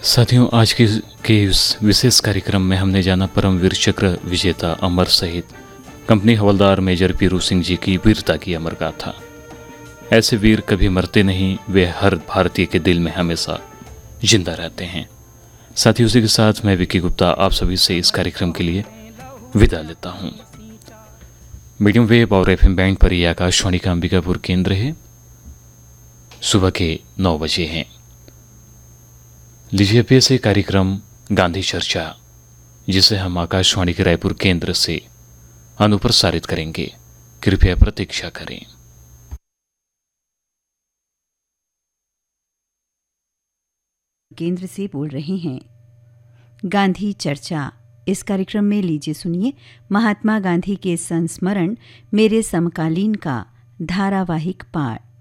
साथियों, आज के इस विशेष कार्यक्रम में हमने जाना परमवीर चक्र विजेता अमर शहीद कंपनी हवलदार मेजर पीरू सिंह जी की वीरता की अमर गाथा। ऐसे वीर कभी मरते नहीं, वे हर भारतीय के दिल में हमेशा जिंदा रहते हैं। साथियों, उसी के साथ मैं विकी गुप्ता आप सभी से इस कार्यक्रम के लिए विदा लेता हूं। मीडियम वेव और FM बैंड पर यह आकाशवाणी का अंबिकापुर केंद्र है। सुबह के 9 बजे हैं। लीजिए पेश है कार्यक्रम गांधी चर्चा, जिसे हम आकाशवाणी के रायपुर केंद्र से अनुप्रसारित करेंगे। कृपया प्रतीक्षा करें। केंद्र से बोल रहे हैं गांधी चर्चा। इस कार्यक्रम में लीजिए सुनिए महात्मा गांधी के संस्मरण मेरे समकालीन का धारावाहिक पाठ।